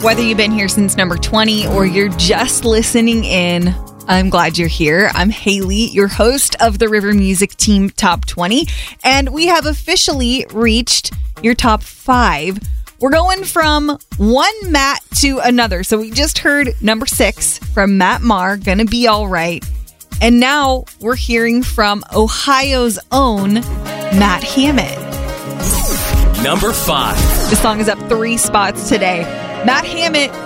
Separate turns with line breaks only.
Whether you've been here since number 20 or you're just listening in, I'm glad you're here. I'm Haley, your host of the River Music Team Top 20, and we have officially reached your top 5. We're going from one Matt to another. So we just heard number 6 from Matt Maher, Gonna Be Alright. And now we're hearing from Ohio's own Matt Hammett.
Number 5.
The song is up 3 spots today. Matt Hammett